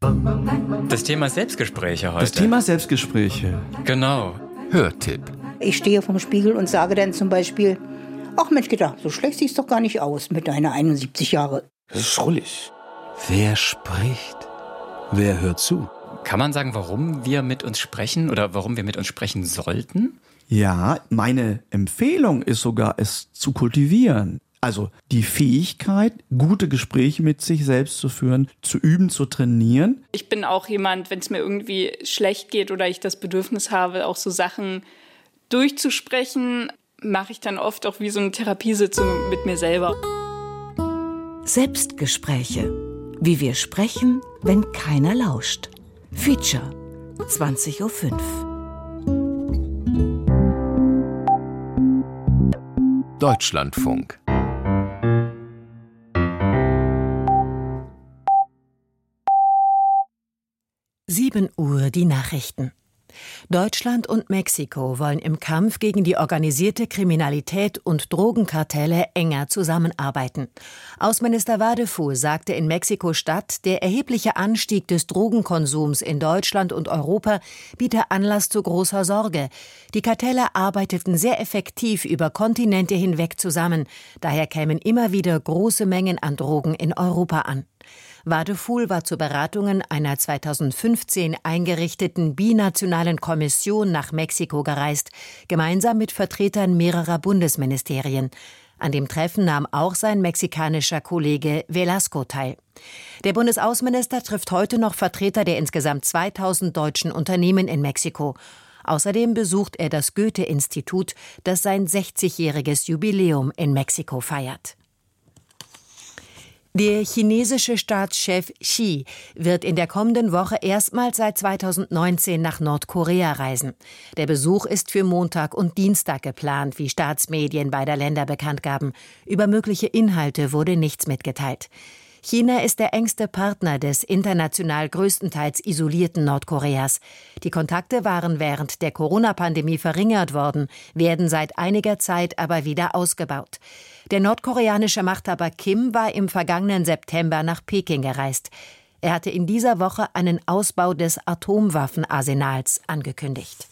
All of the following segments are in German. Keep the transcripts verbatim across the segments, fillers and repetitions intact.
Das Thema Selbstgespräche heute. Das Thema Selbstgespräche. Genau. Hörtipp. Ich stehe vorm Spiegel und sage dann zum Beispiel, ach Mensch, gedacht, so schlecht siehst doch gar nicht aus mit deiner einundsiebzig Jahre. Das ist schrullig. Wer spricht? Wer hört zu? Kann man sagen, warum wir mit uns sprechen oder warum wir mit uns sprechen sollten? Ja, meine Empfehlung ist sogar, es zu kultivieren. Also die Fähigkeit, gute Gespräche mit sich selbst zu führen, zu üben, zu trainieren. Ich bin auch jemand, wenn es mir irgendwie schlecht geht oder ich das Bedürfnis habe, auch so Sachen durchzusprechen, mache ich dann oft auch wie so eine Therapiesitzung mit mir selber. Selbstgespräche. Wie wir sprechen, wenn keiner lauscht. Feature. zwanzig Uhr fünf. Deutschlandfunk. sieben Uhr die Nachrichten. Deutschland und Mexiko wollen im Kampf gegen die organisierte Kriminalität und Drogenkartelle enger zusammenarbeiten. Außenminister Wadefuhl sagte in Mexiko-Stadt, der erhebliche Anstieg des Drogenkonsums in Deutschland und Europa biete Anlass zu großer Sorge. Die Kartelle arbeiteten sehr effektiv über Kontinente hinweg zusammen. Daher kämen immer wieder große Mengen an Drogen in Europa an. Wadefuhl war zu Beratungen einer zweitausendfünfzehn eingerichteten binationalen Kommission nach Mexiko gereist, gemeinsam mit Vertretern mehrerer Bundesministerien. An dem Treffen nahm auch sein mexikanischer Kollege Velasco teil. Der Bundesaußenminister trifft heute noch Vertreter der insgesamt zweitausend deutschen Unternehmen in Mexiko. Außerdem besucht er das Goethe-Institut, das sein sechzigjähriges Jubiläum in Mexiko feiert. Der chinesische Staatschef Xi wird in der kommenden Woche erstmals seit zweitausendneunzehn nach Nordkorea reisen. Der Besuch ist für Montag und Dienstag geplant, wie Staatsmedien beider Länder bekannt gaben. Über mögliche Inhalte wurde nichts mitgeteilt. China ist der engste Partner des international größtenteils isolierten Nordkoreas. Die Kontakte waren während der Corona-Pandemie verringert worden, werden seit einiger Zeit aber wieder ausgebaut. Der nordkoreanische Machthaber Kim war im vergangenen September nach Peking gereist. Er hatte in dieser Woche einen Ausbau des Atomwaffenarsenals angekündigt.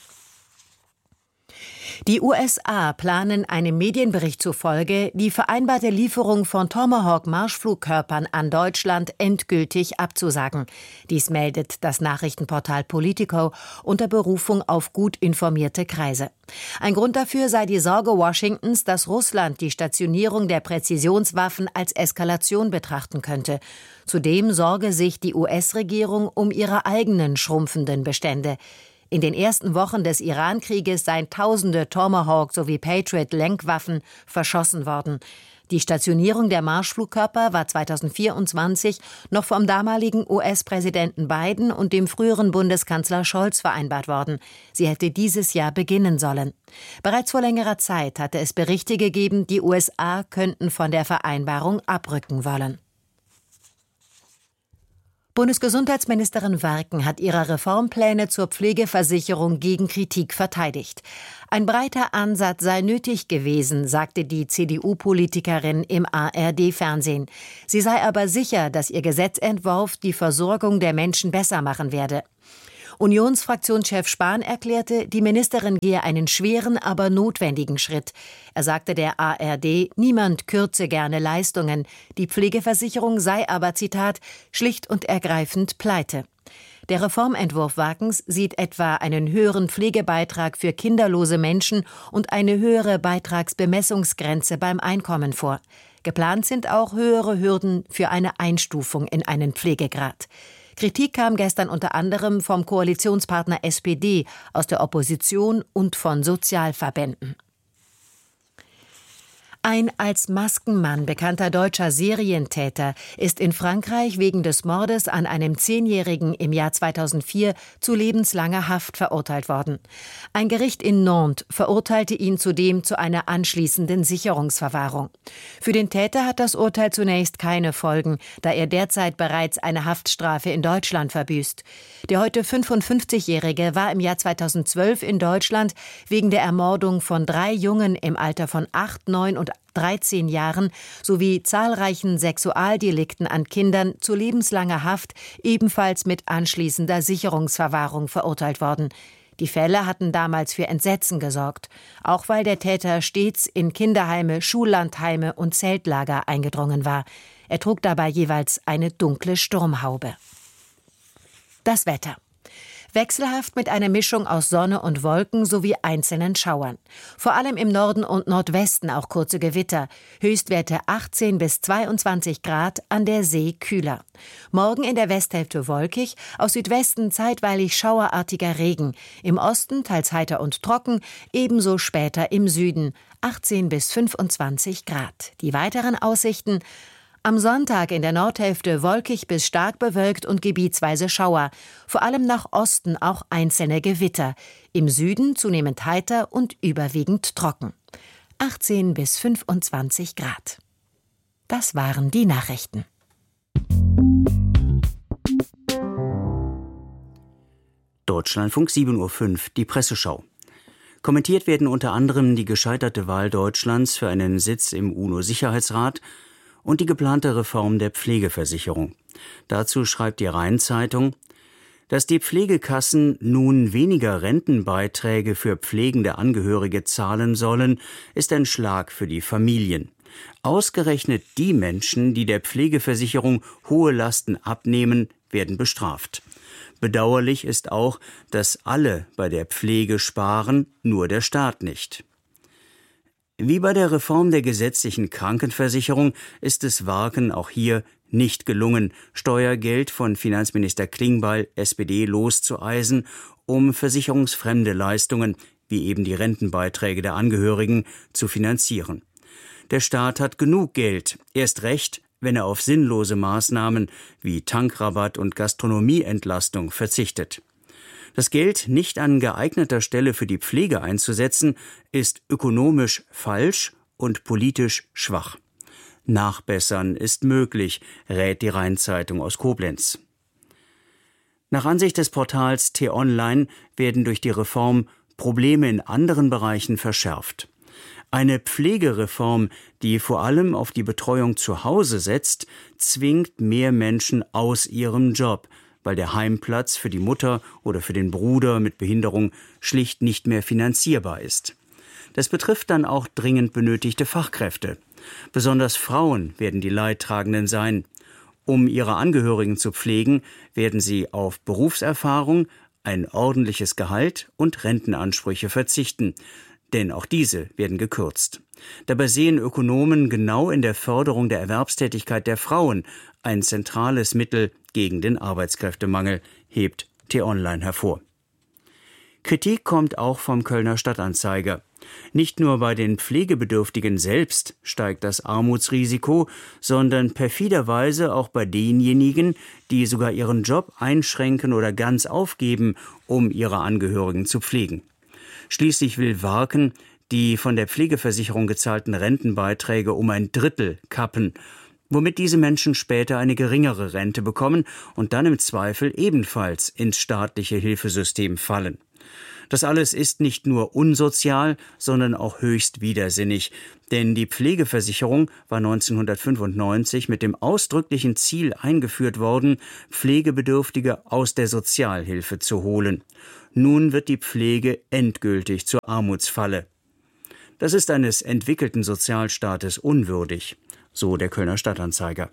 Die U S A planen einem Medienbericht zufolge, die vereinbarte Lieferung von Tomahawk-Marschflugkörpern an Deutschland endgültig abzusagen. Dies meldet das Nachrichtenportal Politico unter Berufung auf gut informierte Kreise. Ein Grund dafür sei die Sorge Washingtons, dass Russland die Stationierung der Präzisionswaffen als Eskalation betrachten könnte. Zudem sorge sich die U S-Regierung um ihre eigenen schrumpfenden Bestände. In den ersten Wochen des Iran-Krieges seien tausende Tomahawk- sowie Patriot-Lenkwaffen verschossen worden. Die Stationierung der Marschflugkörper war zweitausendvierundzwanzig noch vom damaligen U S-Präsidenten Biden und dem früheren Bundeskanzler Scholz vereinbart worden. Sie hätte dieses Jahr beginnen sollen. Bereits vor längerer Zeit hatte es Berichte gegeben, die U S A könnten von der Vereinbarung abrücken wollen. Bundesgesundheitsministerin Werken hat ihre Reformpläne zur Pflegeversicherung gegen Kritik verteidigt. Ein breiter Ansatz sei nötig gewesen, sagte die C D U-Politikerin im A R D-Fernsehen. Sie sei aber sicher, dass ihr Gesetzentwurf die Versorgung der Menschen besser machen werde. Unionsfraktionschef Spahn erklärte, die Ministerin gehe einen schweren, aber notwendigen Schritt. Er sagte der A R D, niemand kürze gerne Leistungen. Die Pflegeversicherung sei aber, Zitat, schlicht und ergreifend pleite. Der Reformentwurf Werkens sieht etwa einen höheren Pflegebeitrag für kinderlose Menschen und eine höhere Beitragsbemessungsgrenze beim Einkommen vor. Geplant sind auch höhere Hürden für eine Einstufung in einen Pflegegrad. Kritik kam gestern unter anderem vom Koalitionspartner S P D, aus der Opposition und von Sozialverbänden. Ein als Maskenmann bekannter deutscher Serientäter ist in Frankreich wegen des Mordes an einem Zehnjährigen im Jahr zweitausendvier zu lebenslanger Haft verurteilt worden. Ein Gericht in Nantes verurteilte ihn zudem zu einer anschließenden Sicherungsverwahrung. Für den Täter hat das Urteil zunächst keine Folgen, da er derzeit bereits eine Haftstrafe in Deutschland verbüßt. Der heute fünfundfünfzigjährige war im Jahr zweitausendzwölf in Deutschland wegen der Ermordung von drei Jungen im Alter von acht, neun und dreizehn Jahren sowie zahlreichen Sexualdelikten an Kindern zu lebenslanger Haft, ebenfalls mit anschließender Sicherungsverwahrung verurteilt worden. Die Fälle hatten damals für Entsetzen gesorgt, auch weil der Täter stets in Kinderheime, Schullandheime und Zeltlager eingedrungen war. Er trug dabei jeweils eine dunkle Sturmhaube. Das Wetter. Wechselhaft mit einer Mischung aus Sonne und Wolken sowie einzelnen Schauern. Vor allem im Norden und Nordwesten auch kurze Gewitter. Höchstwerte achtzehn bis zweiundzwanzig Grad, an der See kühler. Morgen in der Westhälfte wolkig, aus Südwesten zeitweilig schauerartiger Regen. Im Osten teils heiter und trocken, ebenso später im Süden. achtzehn bis fünfundzwanzig Grad. Die weiteren Aussichten: am Sonntag in der Nordhälfte wolkig bis stark bewölkt und gebietsweise Schauer. Vor allem nach Osten auch einzelne Gewitter. Im Süden zunehmend heiter und überwiegend trocken. achtzehn bis fünfundzwanzig Grad. Das waren die Nachrichten. Deutschlandfunk sieben Uhr fünf, die Presseschau. Kommentiert werden unter anderem die gescheiterte Wahl Deutschlands für einen Sitz im UNO-Sicherheitsrat und die geplante Reform der Pflegeversicherung. Dazu schreibt die Rhein-Zeitung: Dass die Pflegekassen nun weniger Rentenbeiträge für pflegende Angehörige zahlen sollen, ist ein Schlag für die Familien. Ausgerechnet die Menschen, die der Pflegeversicherung hohe Lasten abnehmen, werden bestraft. Bedauerlich ist auch, dass alle bei der Pflege sparen, nur der Staat nicht. Wie bei der Reform der gesetzlichen Krankenversicherung ist es Warken auch hier nicht gelungen, Steuergeld von Finanzminister Klingbeil, S P D, loszueisen, um versicherungsfremde Leistungen, wie eben die Rentenbeiträge der Angehörigen, zu finanzieren. Der Staat hat genug Geld, erst recht, wenn er auf sinnlose Maßnahmen wie Tankrabatt und Gastronomieentlastung verzichtet. Das Geld nicht an geeigneter Stelle für die Pflege einzusetzen, ist ökonomisch falsch und politisch schwach. Nachbessern ist möglich, rät die Rhein-Zeitung aus Koblenz. Nach Ansicht des Portals T-Online werden durch die Reform Probleme in anderen Bereichen verschärft. Eine Pflegereform, die vor allem auf die Betreuung zu Hause setzt, zwingt mehr Menschen aus ihrem Job, weil der Heimplatz für die Mutter oder für den Bruder mit Behinderung schlicht nicht mehr finanzierbar ist. Das betrifft dann auch dringend benötigte Fachkräfte. Besonders Frauen werden die Leidtragenden sein. Um ihre Angehörigen zu pflegen, werden sie auf Berufserfahrung, ein ordentliches Gehalt und Rentenansprüche verzichten. Denn auch diese werden gekürzt. Dabei sehen Ökonomen genau in der Förderung der Erwerbstätigkeit der Frauen ein zentrales Mittel gegen den Arbeitskräftemangel, hebt T-Online hervor. Kritik kommt auch vom Kölner Stadtanzeiger. Nicht nur bei den Pflegebedürftigen selbst steigt das Armutsrisiko, sondern perfiderweise auch bei denjenigen, die sogar ihren Job einschränken oder ganz aufgeben, um ihre Angehörigen zu pflegen. Schließlich will Warken die von der Pflegeversicherung gezahlten Rentenbeiträge um ein Drittel kappen, womit diese Menschen später eine geringere Rente bekommen und dann im Zweifel ebenfalls ins staatliche Hilfesystem fallen. Das alles ist nicht nur unsozial, sondern auch höchst widersinnig, denn die Pflegeversicherung war neunzehnhundertfünfundneunzig mit dem ausdrücklichen Ziel eingeführt worden, Pflegebedürftige aus der Sozialhilfe zu holen. Nun wird die Pflege endgültig zur Armutsfalle. Das ist eines entwickelten Sozialstaates unwürdig, so der Kölner Stadtanzeiger.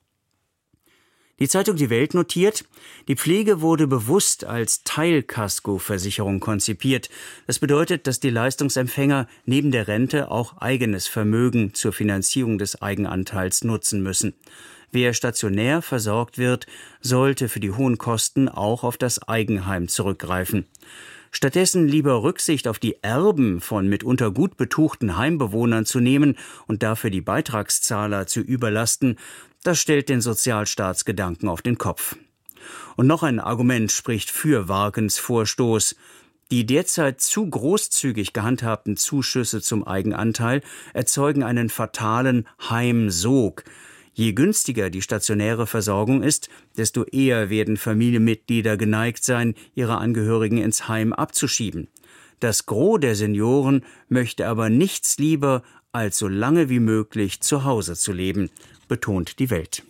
Die Zeitung Die Welt notiert, die Pflege wurde bewusst als Teilkaskoversicherung konzipiert. Das bedeutet, dass die Leistungsempfänger neben der Rente auch eigenes Vermögen zur Finanzierung des Eigenanteils nutzen müssen. Wer stationär versorgt wird, sollte für die hohen Kosten auch auf das Eigenheim zurückgreifen. Stattdessen lieber Rücksicht auf die Erben von mitunter gut betuchten Heimbewohnern zu nehmen und dafür die Beitragszahler zu überlasten, das stellt den Sozialstaatsgedanken auf den Kopf. Und noch ein Argument spricht für Warkens Vorstoß. Die derzeit zu großzügig gehandhabten Zuschüsse zum Eigenanteil erzeugen einen fatalen Heimsog. Je günstiger die stationäre Versorgung ist, desto eher werden Familienmitglieder geneigt sein, ihre Angehörigen ins Heim abzuschieben. Das Gros der Senioren möchte aber nichts lieber als so lange wie möglich zu Hause zu leben, betont die Welt.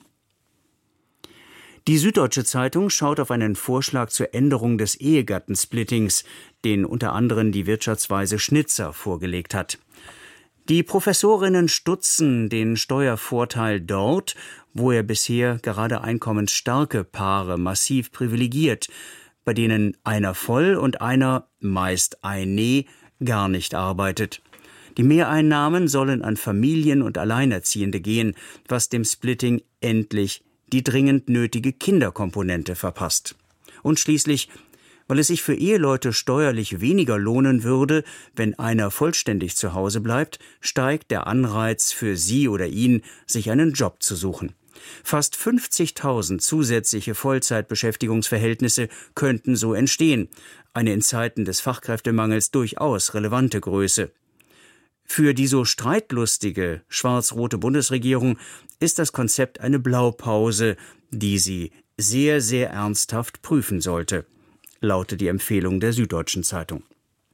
Die Süddeutsche Zeitung schaut auf einen Vorschlag zur Änderung des Ehegattensplittings, den unter anderem die Wirtschaftsweise Schnitzer vorgelegt hat. Die Professorinnen stutzen den Steuervorteil dort, wo er bisher gerade einkommensstarke Paare massiv privilegiert, bei denen einer voll und einer, meist eine, gar nicht arbeitet. Die Mehreinnahmen sollen an Familien und Alleinerziehende gehen, was dem Splitting endlich die dringend nötige Kinderkomponente verpasst. Und schließlich, weil es sich für Eheleute steuerlich weniger lohnen würde, wenn einer vollständig zu Hause bleibt, steigt der Anreiz für sie oder ihn, sich einen Job zu suchen. Fast fünfzigtausend zusätzliche Vollzeitbeschäftigungsverhältnisse könnten so entstehen, eine in Zeiten des Fachkräftemangels durchaus relevante Größe. Für die so streitlustige schwarz-rote Bundesregierung ist das Konzept eine Blaupause, die sie sehr, sehr ernsthaft prüfen sollte, lautet die Empfehlung der Süddeutschen Zeitung.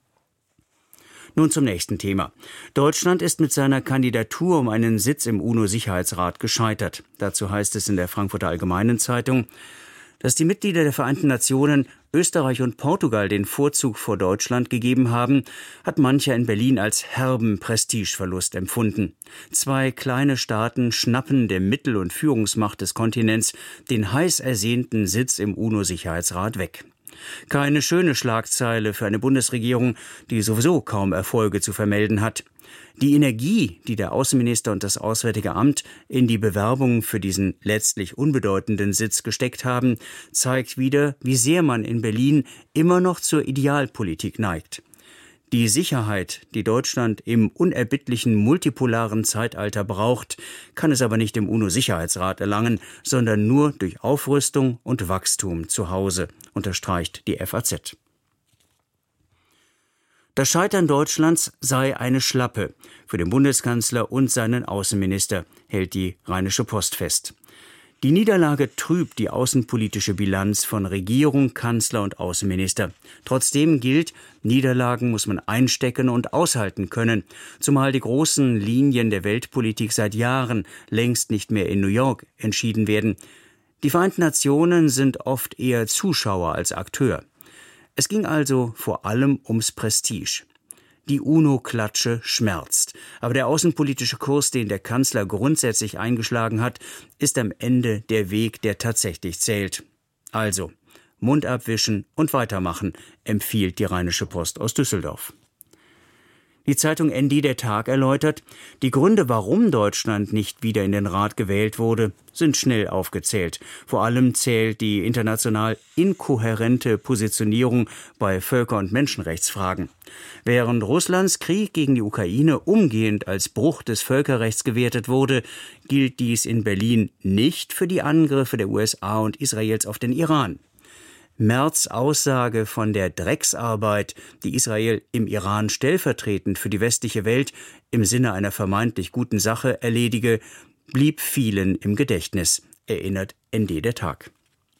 Nun zum nächsten Thema. Deutschland ist mit seiner Kandidatur um einen Sitz im UNO-Sicherheitsrat gescheitert. Dazu heißt es in der Frankfurter Allgemeinen Zeitung, dass die Mitglieder der Vereinten Nationen Österreich und Portugal den Vorzug vor Deutschland gegeben haben, hat mancher in Berlin als herben Prestigeverlust empfunden. Zwei kleine Staaten schnappen der Mittel- und Führungsmacht des Kontinents den heiß ersehnten Sitz im UNO-Sicherheitsrat weg. Keine schöne Schlagzeile für eine Bundesregierung, die sowieso kaum Erfolge zu vermelden hat. Die Energie, die der Außenminister und das Auswärtige Amt in die Bewerbung für diesen letztlich unbedeutenden Sitz gesteckt haben, zeigt wieder, wie sehr man in Berlin immer noch zur Idealpolitik neigt. Die Sicherheit, die Deutschland im unerbittlichen multipolaren Zeitalter braucht, kann es aber nicht im UNO-Sicherheitsrat erlangen, sondern nur durch Aufrüstung und Wachstum zu Hause, unterstreicht die F A Z. Das Scheitern Deutschlands sei eine Schlappe für den Bundeskanzler und seinen Außenminister, hält die Rheinische Post fest. Die Niederlage trübt die außenpolitische Bilanz von Regierung, Kanzler und Außenminister. Trotzdem gilt, Niederlagen muss man einstecken und aushalten können, zumal die großen Linien der Weltpolitik seit Jahren längst nicht mehr in New York entschieden werden. Die Vereinten Nationen sind oft eher Zuschauer als Akteur. Es ging also vor allem ums Prestige. Die UNO-Klatsche schmerzt. Aber der außenpolitische Kurs, den der Kanzler grundsätzlich eingeschlagen hat, ist am Ende der Weg, der tatsächlich zählt. Also, Mund abwischen und weitermachen, empfiehlt die Rheinische Post aus Düsseldorf. Die Zeitung N D der Tag erläutert, die Gründe, warum Deutschland nicht wieder in den Rat gewählt wurde, sind schnell aufgezählt. Vor allem zählt die international inkohärente Positionierung bei Völker- und Menschenrechtsfragen. Während Russlands Krieg gegen die Ukraine umgehend als Bruch des Völkerrechts gewertet wurde, gilt dies in Berlin nicht für die Angriffe der U S A und Israels auf den Iran. Merz' Aussage von der Drecksarbeit, die Israel im Iran stellvertretend für die westliche Welt im Sinne einer vermeintlich guten Sache erledige, blieb vielen im Gedächtnis, erinnert N D der Tag.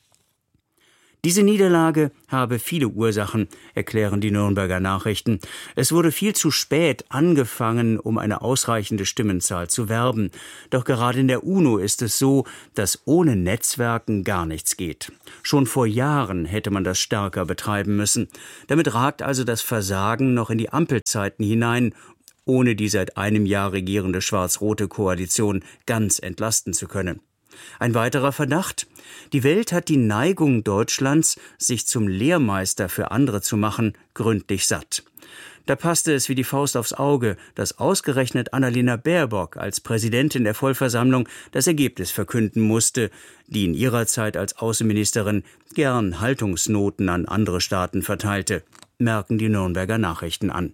Diese Niederlage habe viele Ursachen, erklären die Nürnberger Nachrichten. Es wurde viel zu spät angefangen, um eine ausreichende Stimmenzahl zu werben. Doch gerade in der UNO ist es so, dass ohne Netzwerken gar nichts geht. Schon vor Jahren hätte man das stärker betreiben müssen. Damit ragt also das Versagen noch in die Ampelzeiten hinein, ohne die seit einem Jahr regierende schwarz-rote Koalition ganz entlasten zu können. Ein weiterer Verdacht: Die Welt hat die Neigung Deutschlands, sich zum Lehrmeister für andere zu machen, gründlich satt. Da passte es wie die Faust aufs Auge, dass ausgerechnet Annalena Baerbock als Präsidentin der Vollversammlung das Ergebnis verkünden musste, die in ihrer Zeit als Außenministerin gern Haltungsnoten an andere Staaten verteilte, merken die Nürnberger Nachrichten an.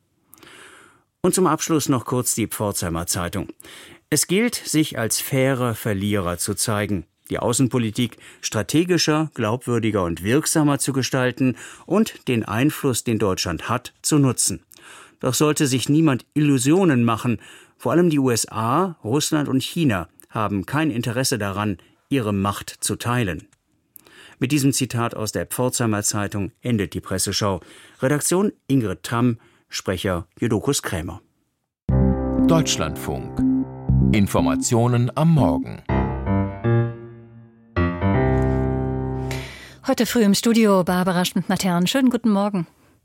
Und zum Abschluss noch kurz die Pforzheimer Zeitung. Es gilt, sich als fairer Verlierer zu zeigen, die Außenpolitik strategischer, glaubwürdiger und wirksamer zu gestalten und den Einfluss, den Deutschland hat, zu nutzen. Doch sollte sich niemand Illusionen machen, vor allem die U S A, Russland und China haben kein Interesse daran, ihre Macht zu teilen. Mit diesem Zitat aus der Pforzheimer Zeitung endet die Presseschau. Redaktion Ingrid Tamm, Sprecher Jodokus Krämer. Deutschlandfunk. Informationen am Morgen. Heute früh im Studio Barbara Schmidt-Matern. Schönen guten Morgen.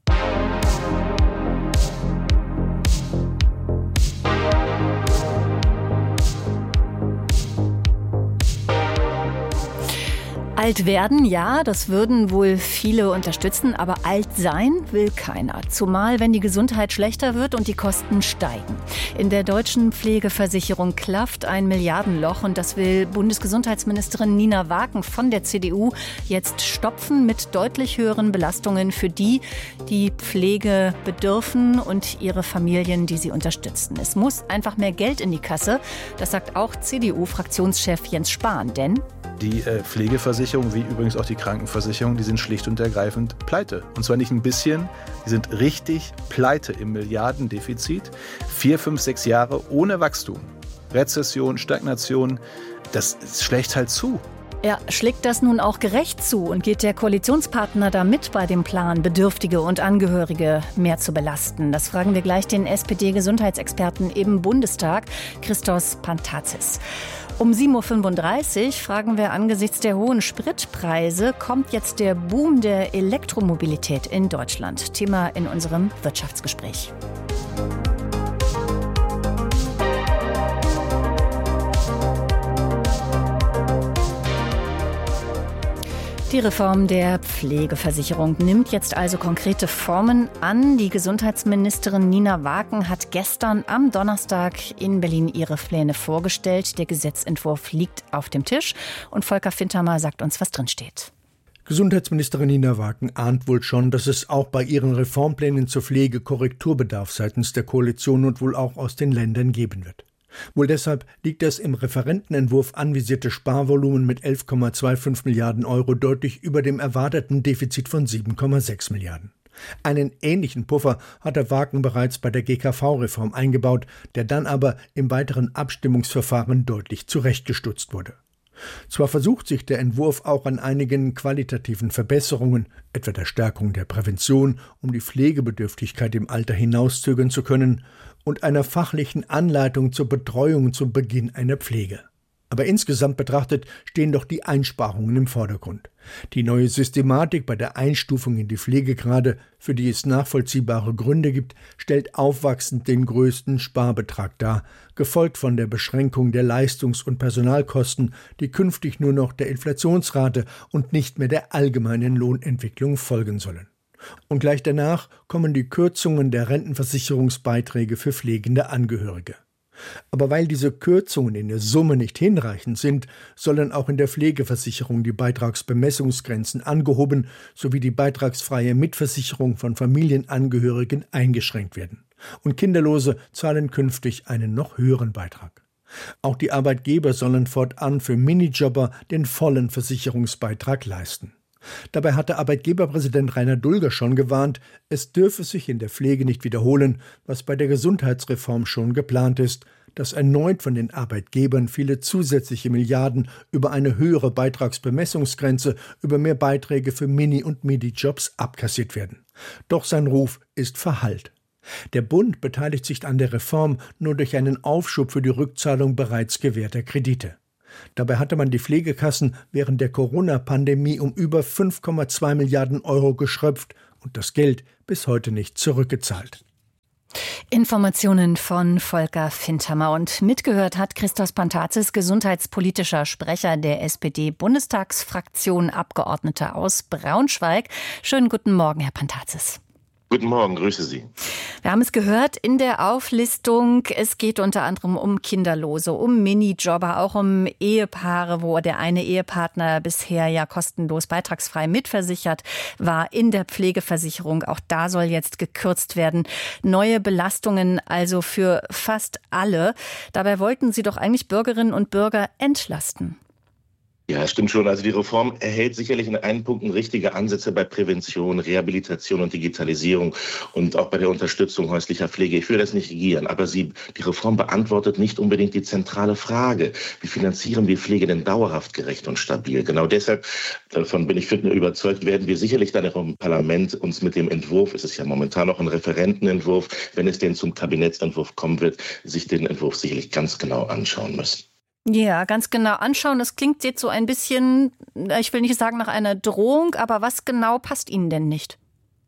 Alt werden, ja, das würden wohl viele unterstützen, aber alt sein will keiner. Zumal, wenn die Gesundheit schlechter wird und die Kosten steigen. In der deutschen Pflegeversicherung klafft ein Milliardenloch und das will Bundesgesundheitsministerin Nina Waken von der C D U jetzt stopfen mit deutlich höheren Belastungen für die, die Pflege bedürfen und ihre Familien, die sie unterstützen. Es muss einfach mehr Geld in die Kasse, das sagt auch C D U-Fraktionschef Jens Spahn, denn die äh, Pflegeversicherung, wie übrigens auch die Krankenversicherung, die sind schlicht und ergreifend pleite. Und zwar nicht ein bisschen, die sind richtig pleite im Milliardendefizit. Vier, fünf, sechs Jahre ohne Wachstum. Rezession, Stagnation, das schlägt halt zu. Ja, schlägt das nun auch gerecht zu und geht der Koalitionspartner da mit bei dem Plan, Bedürftige und Angehörige mehr zu belasten? Das fragen wir gleich den S P D-Gesundheitsexperten im Bundestag, Christos Pantazis. Um sieben Uhr fünfunddreißig fragen wir angesichts der hohen Spritpreise, kommt jetzt der Boom der Elektromobilität in Deutschland? Thema in unserem Wirtschaftsgespräch. Die Reform der Pflegeversicherung nimmt jetzt also konkrete Formen an. Die Gesundheitsministerin Nina Waken hat gestern am Donnerstag in Berlin ihre Pläne vorgestellt. Der Gesetzentwurf liegt auf dem Tisch und Volker Fintermer sagt uns, was drin steht. Gesundheitsministerin Nina Waken ahnt wohl schon, dass es auch bei ihren Reformplänen zur Pflege Korrekturbedarf seitens der Koalition und wohl auch aus den Ländern geben wird. Wohl deshalb liegt das im Referentenentwurf anvisierte Sparvolumen mit elf Komma fünfundzwanzig Milliarden Euro deutlich über dem erwarteten Defizit von sieben Komma sechs Milliarden. Einen ähnlichen Puffer hat der Waken bereits bei der G K V-Reform eingebaut, der dann aber im weiteren Abstimmungsverfahren deutlich zurechtgestutzt wurde. Zwar versucht sich der Entwurf auch an einigen qualitativen Verbesserungen, etwa der Stärkung der Prävention, um die Pflegebedürftigkeit im Alter hinauszögern zu können, und einer fachlichen Anleitung zur Betreuung zum Beginn einer Pflege. Aber insgesamt betrachtet stehen doch die Einsparungen im Vordergrund. Die neue Systematik bei der Einstufung in die Pflegegrade, für die es nachvollziehbare Gründe gibt, stellt aufwachsend den größten Sparbetrag dar, gefolgt von der Beschränkung der Leistungs- und Personalkosten, die künftig nur noch der Inflationsrate und nicht mehr der allgemeinen Lohnentwicklung folgen sollen. Und gleich danach kommen die Kürzungen der Rentenversicherungsbeiträge für pflegende Angehörige. Aber weil diese Kürzungen in der Summe nicht hinreichend sind, sollen auch in der Pflegeversicherung die Beitragsbemessungsgrenzen angehoben sowie die beitragsfreie Mitversicherung von Familienangehörigen eingeschränkt werden. Und Kinderlose zahlen künftig einen noch höheren Beitrag. Auch die Arbeitgeber sollen fortan für Minijobber den vollen Versicherungsbeitrag leisten. Dabei hatte Arbeitgeberpräsident Rainer Dulger schon gewarnt, es dürfe sich in der Pflege nicht wiederholen, was bei der Gesundheitsreform schon geplant ist, dass erneut von den Arbeitgebern viele zusätzliche Milliarden über eine höhere Beitragsbemessungsgrenze, über mehr Beiträge für Mini- und Midi-Jobs abkassiert werden. Doch sein Ruf ist verhallt. Der Bund beteiligt sich an der Reform nur durch einen Aufschub für die Rückzahlung bereits gewährter Kredite. Dabei hatte man die Pflegekassen während der Corona-Pandemie um über fünf Komma zwei Milliarden Euro geschröpft und das Geld bis heute nicht zurückgezahlt. Informationen von Volker Fintermer. Und mitgehört hat Christos Pantazis, gesundheitspolitischer Sprecher der S P D-Bundestagsfraktion, Abgeordneter aus Braunschweig. Schönen guten Morgen, Herr Pantazis. Guten Morgen, grüße Sie. Wir haben es gehört in der Auflistung. Es geht unter anderem um Kinderlose, um Minijobber, auch um Ehepaare, wo der eine Ehepartner bisher ja kostenlos beitragsfrei mitversichert war in der Pflegeversicherung. Auch da soll jetzt gekürzt werden. Neue Belastungen also für fast alle. Dabei wollten Sie doch eigentlich Bürgerinnen und Bürger entlasten. Ja, stimmt schon. Also die Reform erhält sicherlich in einigen Punkten richtige Ansätze bei Prävention, Rehabilitation und Digitalisierung und auch bei der Unterstützung häuslicher Pflege. Ich will das nicht negieren, aber sie, die Reform beantwortet nicht unbedingt die zentrale Frage: Wie finanzieren wir Pflege denn dauerhaft, gerecht und stabil? Genau deshalb, davon bin ich überzeugt, werden wir sicherlich dann auch im Parlament uns mit dem Entwurf, es ist ja momentan noch ein Referentenentwurf, wenn es denn zum Kabinettsentwurf kommen wird, sich den Entwurf sicherlich ganz genau anschauen müssen. Ja, ganz genau anschauen. Das klingt jetzt so ein bisschen, ich will nicht sagen nach einer Drohung, aber was genau passt Ihnen denn nicht?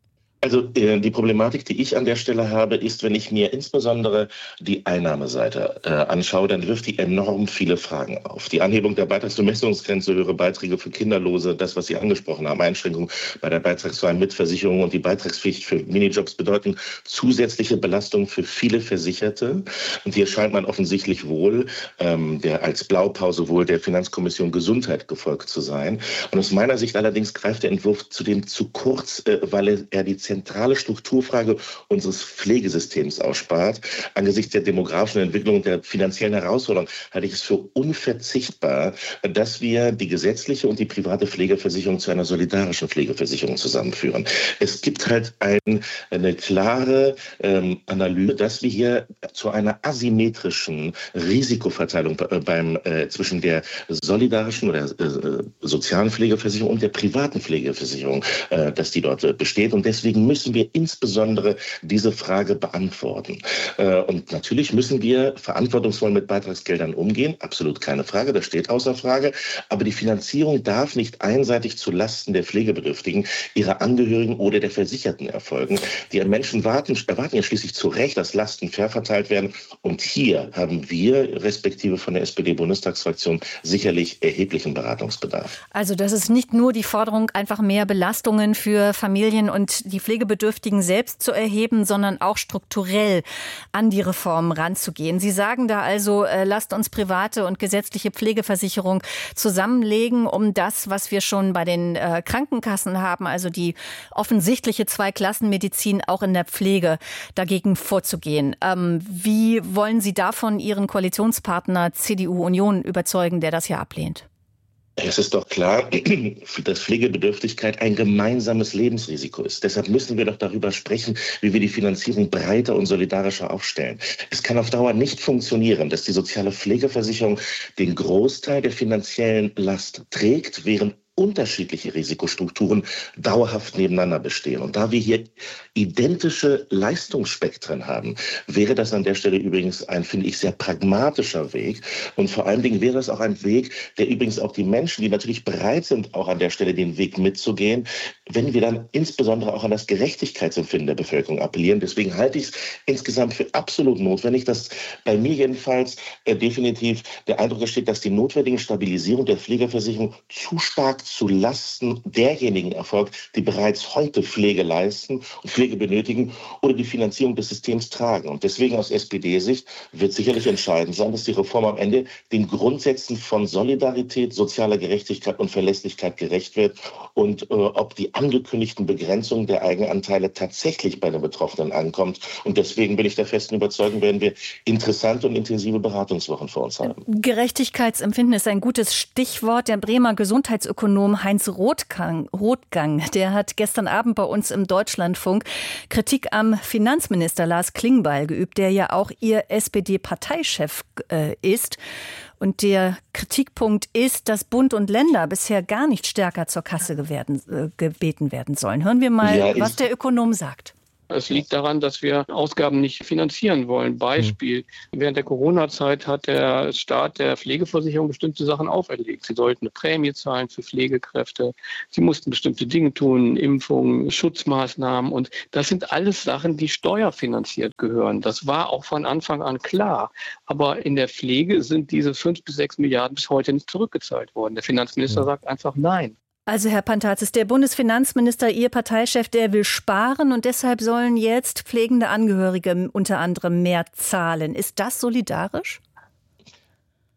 Also äh, die Problematik, die ich an der Stelle habe, ist, wenn ich mir insbesondere die Einnahmeseite äh, anschaue, dann wirft die enorm viele Fragen auf. Die Anhebung der Beitragsbemessungsgrenze, höhere Beiträge für Kinderlose, das, was Sie angesprochen haben, Einschränkungen bei der beitragsfreien Mitversicherung und die Beitragspflicht für Minijobs bedeuten zusätzliche Belastungen für viele Versicherte. Und hier scheint man offensichtlich wohl, ähm, der als Blaupause wohl der Finanzkommission Gesundheit gefolgt zu sein. Und aus meiner Sicht allerdings greift der Entwurf zudem zu kurz, äh, weil er die zentrale Strukturfrage unseres Pflegesystems ausspart. Angesichts der demografischen Entwicklung und der finanziellen Herausforderung halte ich es für unverzichtbar, dass wir die gesetzliche und die private Pflegeversicherung zu einer solidarischen Pflegeversicherung zusammenführen. Es gibt halt ein, eine klare ähm, Analyse, dass wir hier zu einer asymmetrischen Risikoverteilung beim, äh, zwischen der solidarischen oder äh, sozialen Pflegeversicherung und der privaten Pflegeversicherung, äh, dass die dort äh, besteht. Und deswegen müssen wir insbesondere diese Frage beantworten. Und natürlich müssen wir verantwortungsvoll mit Beitragsgeldern umgehen, absolut keine Frage, das steht außer Frage. Aber die Finanzierung darf nicht einseitig zu Lasten der Pflegebedürftigen, ihrer Angehörigen oder der Versicherten erfolgen. Die Menschen warten, erwarten ja schließlich zu Recht, dass Lasten fair verteilt werden. Und hier haben wir, respektive von der S P D-Bundestagsfraktion, sicherlich erheblichen Beratungsbedarf. Also das ist nicht nur die Forderung, einfach mehr Belastungen für Familien und die Pflegebedürftigen selbst zu erheben, sondern auch strukturell an die Reformen ranzugehen. Sie sagen da also, äh, lasst uns private und gesetzliche Pflegeversicherung zusammenlegen, um das, was wir schon bei den äh, Krankenkassen haben, also die offensichtliche Zweiklassenmedizin auch in der Pflege, dagegen vorzugehen. Ähm, wie wollen Sie davon Ihren Koalitionspartner C D U Union überzeugen, der das hier ablehnt? Es ist doch klar, dass Pflegebedürftigkeit ein gemeinsames Lebensrisiko ist. Deshalb müssen wir doch darüber sprechen, wie wir die Finanzierung breiter und solidarischer aufstellen. Es kann auf Dauer nicht funktionieren, dass die soziale Pflegeversicherung den Großteil der finanziellen Last trägt, während unterschiedliche Risikostrukturen dauerhaft nebeneinander bestehen. Und da wir hier identische Leistungsspektren haben, wäre das an der Stelle übrigens ein, finde ich, sehr pragmatischer Weg. Und vor allen Dingen wäre das auch ein Weg, der übrigens auch die Menschen, die natürlich bereit sind, auch an der Stelle den Weg mitzugehen, wenn wir dann insbesondere auch an das Gerechtigkeitsempfinden der Bevölkerung appellieren. Deswegen halte ich es insgesamt für absolut notwendig, dass bei mir jedenfalls äh, definitiv der Eindruck entsteht, dass die notwendige Stabilisierung der Pflegeversicherung zu stark zu Lasten derjenigen erfolgt, die bereits heute Pflege leisten und Pflege benötigen oder die Finanzierung des Systems tragen. Und deswegen aus S P D-Sicht wird sicherlich entscheidend sein, dass die Reform am Ende den Grundsätzen von Solidarität, sozialer Gerechtigkeit und Verlässlichkeit gerecht wird und äh, ob die angekündigten Begrenzungen der Eigenanteile tatsächlich bei den Betroffenen ankommt. Und deswegen bin ich der festen Überzeugung, werden wir interessante und intensive Beratungswochen vor uns haben. Gerechtigkeitsempfinden ist ein gutes Stichwort. Der Bremer Gesundheitsökonom Heinz Rothgang, Rothgang, der hat gestern Abend bei uns im Deutschlandfunk Kritik am Finanzminister Lars Klingbeil geübt, der ja auch ihr S P D-Parteichef äh, ist. Und der Kritikpunkt ist, dass Bund und Länder bisher gar nicht stärker zur Kasse werden, äh, gebeten werden sollen. Hören wir mal, ja, was der Ökonom sagt. Es liegt daran, dass wir Ausgaben nicht finanzieren wollen. Beispiel, während der Corona-Zeit hat der Staat der Pflegeversicherung bestimmte Sachen auferlegt. Sie sollten eine Prämie zahlen für Pflegekräfte. Sie mussten bestimmte Dinge tun, Impfungen, Schutzmaßnahmen. Und das sind alles Sachen, die steuerfinanziert gehören. Das war auch von Anfang an klar. Aber in der Pflege sind diese fünf bis sechs Milliarden bis heute nicht zurückgezahlt worden. Der Finanzminister sagt einfach nein. Also Herr Pantazis, der Bundesfinanzminister, Ihr Parteichef, der will sparen und deshalb sollen jetzt pflegende Angehörige unter anderem mehr zahlen. Ist das solidarisch?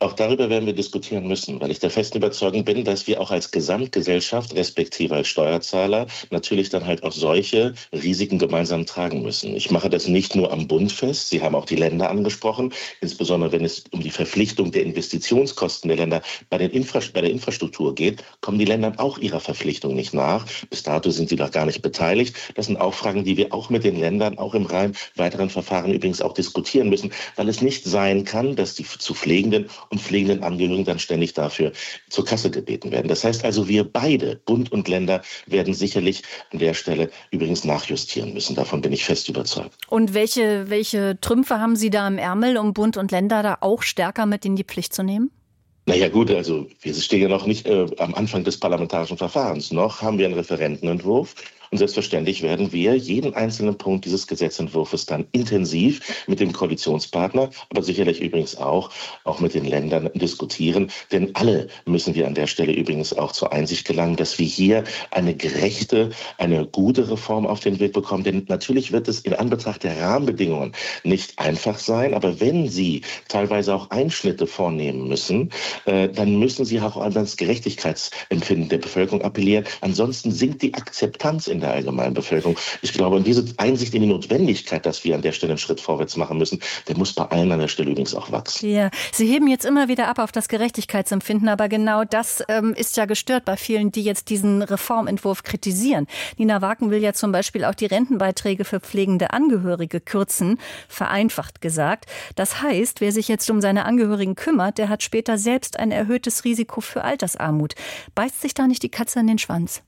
Auch darüber werden wir diskutieren müssen, weil ich der festen Überzeugung bin, dass wir auch als Gesamtgesellschaft, respektive als Steuerzahler, natürlich dann halt auch solche Risiken gemeinsam tragen müssen. Ich mache das nicht nur am Bund fest, Sie haben auch die Länder angesprochen, insbesondere wenn es um die Verpflichtung der Investitionskosten der Länder bei, den Infra- bei der Infrastruktur geht, kommen die Länder auch ihrer Verpflichtung nicht nach. Bis dato sind sie doch gar nicht beteiligt. Das sind auch Fragen, die wir auch mit den Ländern, auch im Rahmen weiteren Verfahren übrigens auch diskutieren müssen, weil es nicht sein kann, dass die zu Pflegenden und pflegenden Angehörigen dann ständig dafür zur Kasse gebeten werden. Das heißt also, wir beide, Bund und Länder, werden sicherlich an der Stelle übrigens nachjustieren müssen. Davon bin ich fest überzeugt. Und welche, welche Trümpfe haben Sie da im Ärmel, um Bund und Länder da auch stärker mit in die Pflicht zu nehmen? Naja gut, also wir stehen ja noch nicht äh, am Anfang des parlamentarischen Verfahrens. Noch haben wir einen Referentenentwurf. Und selbstverständlich werden wir jeden einzelnen Punkt dieses Gesetzentwurfs dann intensiv mit dem Koalitionspartner, aber sicherlich übrigens auch, auch mit den Ländern diskutieren. Denn alle müssen wir an der Stelle übrigens auch zur Einsicht gelangen, dass wir hier eine gerechte, eine gute Reform auf den Weg bekommen. Denn natürlich wird es in Anbetracht der Rahmenbedingungen nicht einfach sein. Aber wenn Sie teilweise auch Einschnitte vornehmen müssen, äh, dann müssen Sie auch an das Gerechtigkeitsempfinden der Bevölkerung appellieren. Ansonsten sinkt die Akzeptanz in der allgemeinen Bevölkerung. Ich glaube, und diese Einsicht in die Notwendigkeit, dass wir an der Stelle einen Schritt vorwärts machen müssen, der muss bei allen an der Stelle übrigens auch wachsen. Ja, Sie heben jetzt immer wieder ab auf das Gerechtigkeitsempfinden, aber genau das ähm, ist ja gestört bei vielen, die jetzt diesen Reformentwurf kritisieren. Nina Waken will ja zum Beispiel auch die Rentenbeiträge für pflegende Angehörige kürzen, vereinfacht gesagt. Das heißt, wer sich jetzt um seine Angehörigen kümmert, der hat später selbst ein erhöhtes Risiko für Altersarmut. Beißt sich da nicht die Katze in den Schwanz?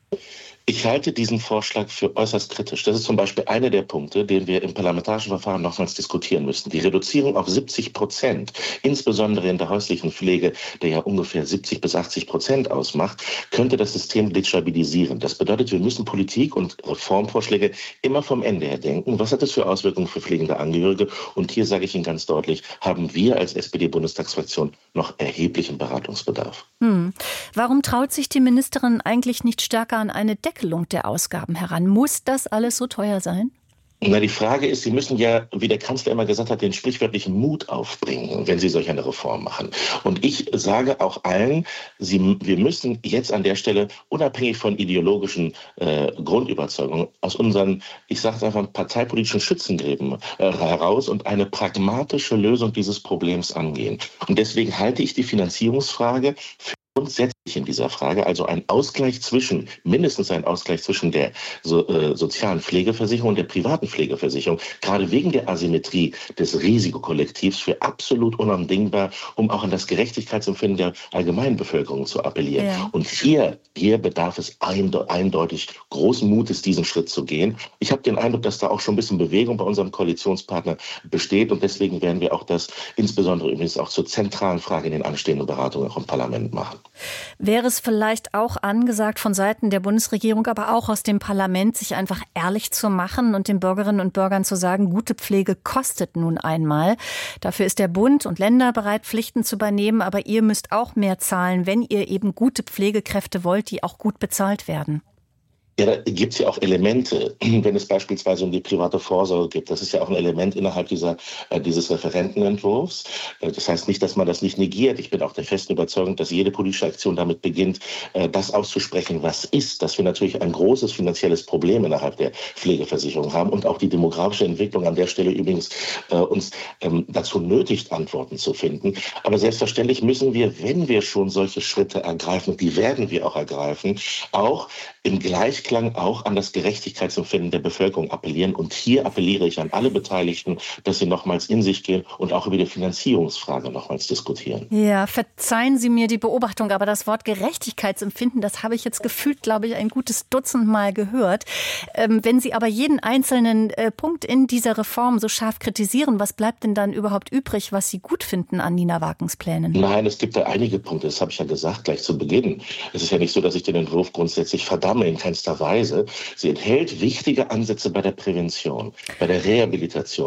Ich halte diesen Vorschlag für äußerst kritisch. Das ist zum Beispiel einer der Punkte, den wir im parlamentarischen Verfahren nochmals diskutieren müssen. Die Reduzierung auf siebzig Prozent, insbesondere in der häuslichen Pflege, der ja ungefähr siebzig bis achtzig Prozent ausmacht, könnte das System destabilisieren. Das bedeutet, wir müssen Politik und Reformvorschläge immer vom Ende her denken. Was hat das für Auswirkungen für pflegende Angehörige? Und hier sage ich Ihnen ganz deutlich, haben wir als S P D-Bundestagsfraktion noch erheblichen Beratungsbedarf. Hm. Warum traut sich die Ministerin eigentlich nicht stärker an eine Deckelung der Ausgaben heran? Muss das alles so teuer sein? Na, die Frage ist, Sie müssen ja, wie der Kanzler immer gesagt hat, den sprichwörtlichen Mut aufbringen, wenn Sie solch eine Reform machen. Und ich sage auch allen, Sie, wir müssen jetzt an der Stelle, unabhängig von ideologischen äh, Grundüberzeugungen, aus unseren, ich sage es einfach, parteipolitischen Schützengräben äh, heraus und eine pragmatische Lösung dieses Problems angehen. Und deswegen halte ich die Finanzierungsfrage für grundsätzlich in dieser Frage, also ein Ausgleich zwischen, mindestens ein Ausgleich zwischen der so, äh, sozialen Pflegeversicherung und der privaten Pflegeversicherung, gerade wegen der Asymmetrie des Risikokollektivs für absolut unabdingbar, um auch an das Gerechtigkeitsempfinden der allgemeinen Bevölkerung zu appellieren. Ja. Und hier, hier bedarf es einde- eindeutig großen Mutes, diesen Schritt zu gehen. Ich habe den Eindruck, dass da auch schon ein bisschen Bewegung bei unserem Koalitionspartner besteht und deswegen werden wir auch das insbesondere übrigens auch zur zentralen Frage in den anstehenden Beratungen auch im Parlament machen. Wäre es vielleicht auch angesagt von Seiten der Bundesregierung, aber auch aus dem Parlament, sich einfach ehrlich zu machen und den Bürgerinnen und Bürgern zu sagen, gute Pflege kostet nun einmal. Dafür ist der Bund und Länder bereit, Pflichten zu übernehmen, aber ihr müsst auch mehr zahlen, wenn ihr eben gute Pflegekräfte wollt, die auch gut bezahlt werden. Ja, da gibt es ja auch Elemente, wenn es beispielsweise um die private Vorsorge geht. Das ist ja auch ein Element innerhalb dieser, äh, dieses Referentenentwurfs. Äh, das heißt nicht, dass man das nicht negiert. Ich bin auch der festen Überzeugung, dass jede politische Aktion damit beginnt, äh, das auszusprechen, was ist. Dass wir natürlich ein großes finanzielles Problem innerhalb der Pflegeversicherung haben und auch die demografische Entwicklung an der Stelle übrigens äh, uns ähm, dazu nötigt, Antworten zu finden. Aber selbstverständlich müssen wir, wenn wir schon solche Schritte ergreifen, die werden wir auch ergreifen, auch im Gleichklang auch an das Gerechtigkeitsempfinden der Bevölkerung appellieren. Und hier appelliere ich an alle Beteiligten, dass sie nochmals in sich gehen und auch über die Finanzierungsfrage nochmals diskutieren. Ja, verzeihen Sie mir die Beobachtung, aber das Wort Gerechtigkeitsempfinden, das habe ich jetzt gefühlt, glaube ich, ein gutes Dutzend Mal gehört. Ähm, wenn Sie aber jeden einzelnen äh, Punkt in dieser Reform so scharf kritisieren, was bleibt denn dann überhaupt übrig, was Sie gut finden an Nina Wakens Plänen? Nein, es gibt da einige Punkte, das habe ich ja gesagt gleich zu Beginn. Es ist ja nicht so, dass ich den Entwurf grundsätzlich verdamme, in keinster Weise. Sie enthält wichtige Ansätze bei der Prävention, bei der Rehabilitation.